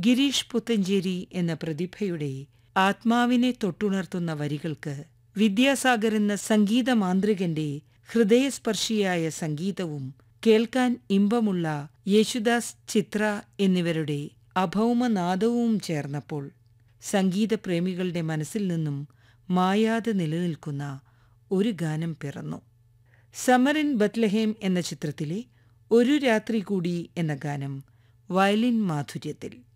ഗിരീഷ് പുത്തഞ്ചേരി എന്ന പ്രതിഭയുടെ ആത്മാവിനെ തൊട്ടുണർത്തുന്ന വരികൾക്ക് വിദ്യാസാഗർ എന്ന സംഗീത മാന്ത്രികന്റെ ഹൃദയസ്പർശിയായ സംഗീതവും കേൾക്കാൻ ഇമ്പമുള്ള യേശുദാസ്, ചിത്ര എന്നിവരുടെ അഭൗമനാദവും ചേർന്നപ്പോൾ സംഗീതപ്രേമികളുടെ മനസ്സിൽ നിന്നും മായാതെ നിലനിൽക്കുന്ന ഒരു ഗാനം പിറന്നു. സമർ ഇൻ ബത്ലഹേം എന്ന ചിത്രത്തിലെ ഒരു രാത്രി കൂടി എന്ന ഗാനം വയലിൻ മാധുര്യത്തിൽ